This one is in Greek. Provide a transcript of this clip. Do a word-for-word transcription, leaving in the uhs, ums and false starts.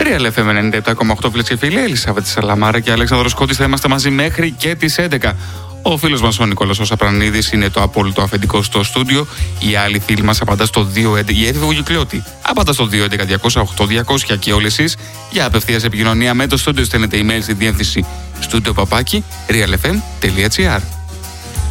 Real εφ εμ ενενήντα επτά κόμμα οκτώ, φίλες και φίλοι, Ελισάβετ Σαλαμάρα και Αλέξανδρος Κώτης θα είμαστε μαζί μέχρι και τις έντεκα. Ο φίλος μας ο Νικόλας ο Σαπρανίδης είναι το απόλυτο αφεντικό στο στούντιο. Οι άλλοι φίλοι μας απαντά στο δύο έντεκα. Η Εύη Κυκλιώτη απαντά στο δύο έντεκα διακόσια οκτώ διακόσια και όλοι εσείς για απευθείας επικοινωνία με το στούντιο στέλνετε email στη διεύθυνση studio παπάκι realfm τελεία gr.